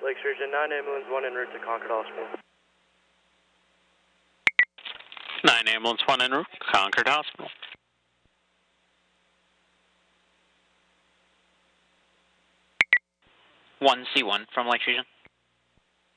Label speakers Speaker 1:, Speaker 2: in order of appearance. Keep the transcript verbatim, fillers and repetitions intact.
Speaker 1: Lakes Region, nine ambulance, one en route to Concord Hospital.
Speaker 2: nine ambulance, one en route, Concord Hospital. one C one from Lakes Region.